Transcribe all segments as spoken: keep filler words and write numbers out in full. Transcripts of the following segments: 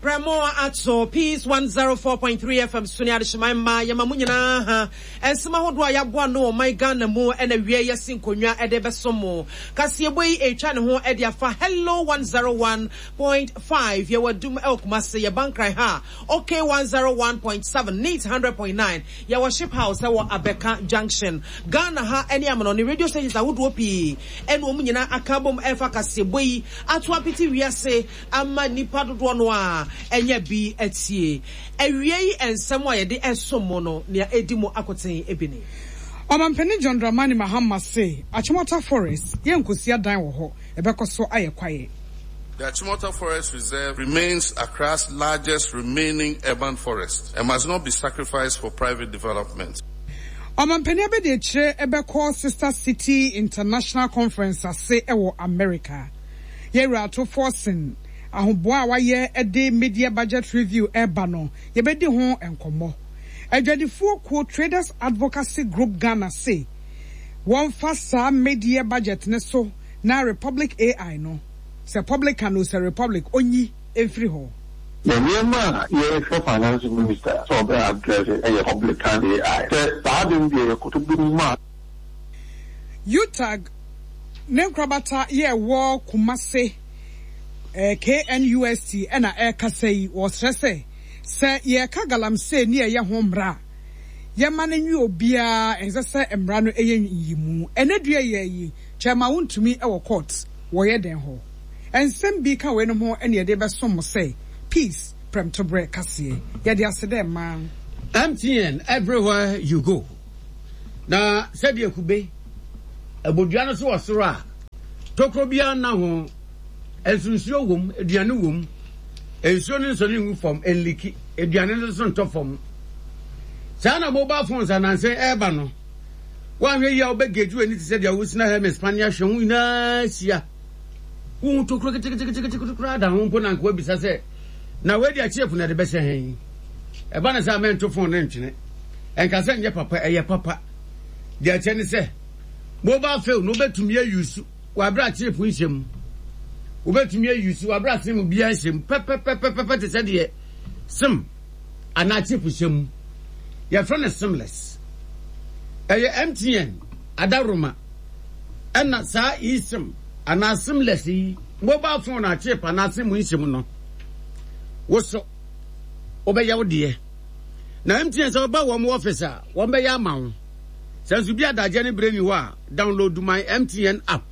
Pramo Atso Peace one oh four point three F M Sunia Shimama Yamamunyana ha Ensima hodwa yabwa no my Ghana mu ene wie yesin konwa ede besomo Kasieboyi e twa ne ho ede afa hello one oh one point five ye wadum elkumase ye bankrai ha okay one oh one point seven needs one hundred point nine ye wa ship house e wa Abeka Junction Ghana ha ene amano ni radio stations awodo pi ene omunyina akabom efa Kasieboyi atu apiti wiase ama nipa dodo no a enya bi etie ewie ensem a yede ensomo no ne edimo akoten ebini Omampeni John Dramani Mahama say Achimota Forest yenkosia dan wo ho ebekoso ayekwaye. The Achimota Forest Reserve remains Accra's largest remaining urban forest and must not be sacrificed for private development. Omampeni abede kire ebeko Sister City International Conference ase ewo America. Yera to forcing ahoboa waye ede media budget review eba no yebedi ho enkomo adwadifo ko Traders Advocacy Group Ghana say one fasa media budget ne so na Republic A I no se public no se Republic onyi every ho the Myanmar ye for finance minister so be address a public A I the badin be kutubu ma U tag Nenkrabata ye wo Kumase Uh, K N U S T and a air casay was say, say, ye kagalam say near ya homebra. Ya man and you beer as I say, and brano a yimu, and a dear ye, chama to me our courts, where den ho. And send be can no more any day, but some say, peace, prem to break cassie, ya dear said, man. M T N everywhere you go. Now, said you could be a Budiana Swasura, Tokrobia now. Ensunsuo wom eduane wom ensuo ne nsoni ngu fom enliki eduane ne so nto fom sana mobile phones ananse eba no wa hwe ya obegeju eni ti se dia wusina ha Spania hwe hu na sia hu to kro kete kete kete kro da hu mpo na nko bisa se na we dia chief na de be se hen eba na sa men to phone ne ntwene enka se nye papa eye papa dia che ne se mobile phone no betumi ayusu wa bra chief nsem ubetumi ayusu abrase mu bia nsem pepepepepe te se de sim anachi pushem ya front is simless eye M T N adaruma ana sa isim ana simless mobile phone na chip anase mu nsem no woso obeya wode na M T N so ba wo mo officer wo be ya mawo sensu bia da je ne breni wa download my M T N app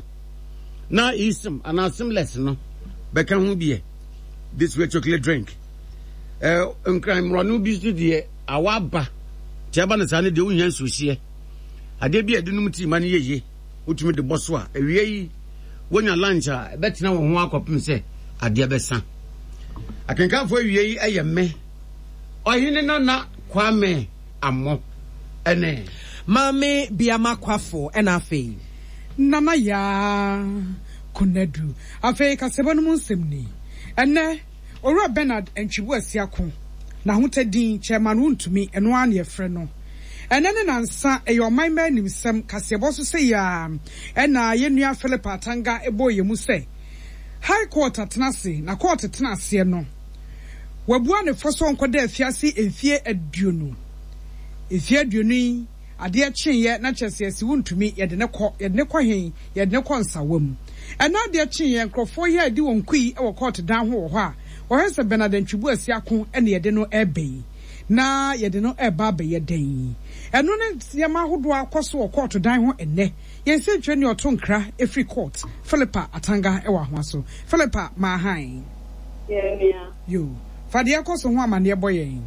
na isim and simless no beka hu bie this way chocolate drink eh nkran ronu bi studie awaba tiaba na sane de unyan sohie ade bi adunum ti mane yeye utumi de boso a ewie yi wonya lunch a betina wo ho akopem se ade besa akenkanfo ewie yi ayemme ohine no na kwame ammo ene mame biama kwafo ena afei Nana ya kunadu afi kasebo no munsemni enne Owura Bernard Entwibu Asiako na hotadin chairman wuntumi eno an ye frɛ no enne ne nansa e yo man ma nimsem kasebo so say ya ena ye nua Philip Atanga eboye mu say high court atenase na court tenase no wabua ne foso nkoda afiase efie aduonu efie aduonu ade achenye na chese asi wuntumi ye de ne kɔ ye de ne kɔ hen ye de ne kɔ nsawam ɛna ade achenye nkrofo ye adi won kui e wɔ court dan ho wɔ hɔ a wɔhɛsɛ Bernard Entwibu Asiako ɛne ye de no ɛbɛyi na ye de no ɛba ba ye dan ɛno ne ye ma hodo akɔso wɔ court dan ho ɛnɛ ye se twa ne ɔto nkra efri court Philippa Atanga ɛwɔ ho so Philippa ma han ye mia yo fade akɔso ho amane ɛbɔ ye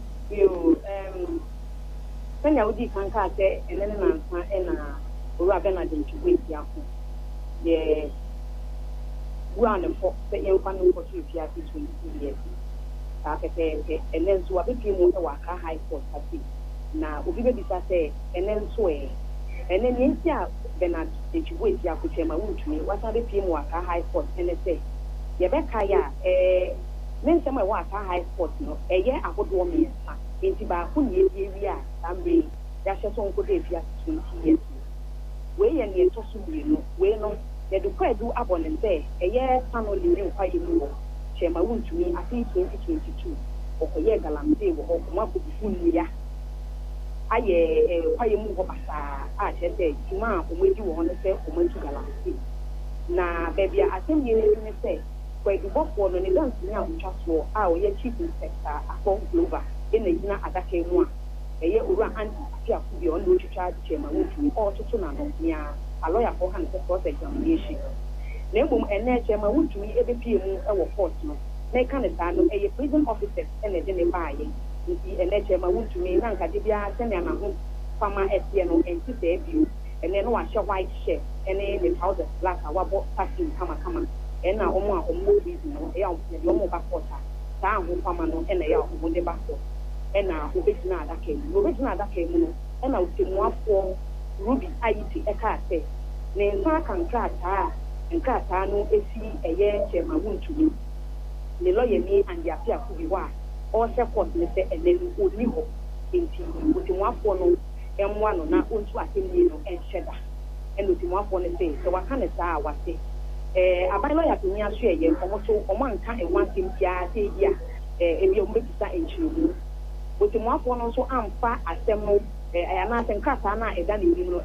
yo em Senya udi kanka ate enene nansa ena Owura Bernard Entwibu Asiako ye buane fo se ye kwa no ko tu fia ti twenty years ta pepe enen so abepi mu e waka high court ati na obi be bisa se enen so e enen nti a Bernard Entwibu Asiako chema wuntumi wasa bepi mu waka high court ene se ye be kaya eh mense mo waka high court no eye akodo me nsa enti ba ko nie die a ambe ya hyeso nko de fia twenty years we ye ne to so bi no we no ye do kwa do abone se eye pano le ne kwa yimu chema won't to me, I think twenty twenty-two, or for year galamsey, or one could be full year. I a quite move up as I said, Tima, who made you want to say, or went to galamsey. Na baby, I think you say, where the work for the dance now, just for our year chief inspector, a phone global, in the dinner at that came one. A year over and Pia could be on which charge chairman with me, or to Tunano, near a lawyer for hundred course examination. Name and then chairman would to me every P M our fortune. They can't stand a prison officer and a dinner buying. And then chairman would to me, Nanka Dibia, send them a home, farmer at piano and to save you. And then wash your white shirt, and then the powder black, our bought passing, come on, come on. And now, Oma, or more reason, or a young back water, down with Pamano, and a young with the back. And now, who is not that came, who is not that came, and I'll see more for Ruby I T a car say. Name Park and Crata, and Crata no A C a year, chairman wound to me. The lawyer me and the appear could be one, or support me say, and then would me hope in tea with one for no. M one or not want to attend you and cheddar. And with one for the say, so I can't say, I was say. Eh, I buy lawyer to me, I share you, or so, or one time, and one thing, yeah, say, yeah, eh, if you make that in you. With one for also, I'm far as them, I am not in Catana, and then you know,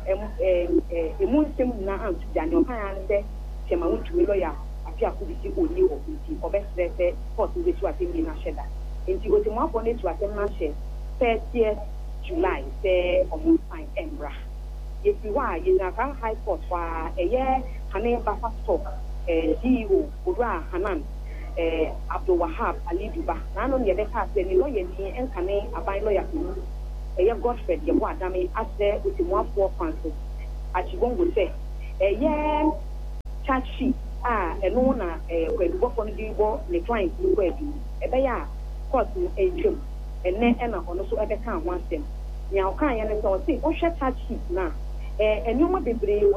a moon sim now to Daniel Pan say, Chema went to me lawyer, appear to be only or best say, for to which you are thinking in a cheddar. And you go to one for it to attend my share, thirtieth July, say, on fine Embra. If you are in a high court for a year, Hane Bafa Stock, C E O, Ura Hanan, Abdul Wahab, Ali Duba, none on the other part, any lawyer, and Hane, a by lawyer, a year Godfrey, your what I mean, as there with one four francis. As you won't say, a year chat sheet, ah, and owner, where the work on the board, the client, you were a bear, court, a jump, and then Emma on also at the count once them. Now, can you say, oh, shut that sheet now? And you might be brave.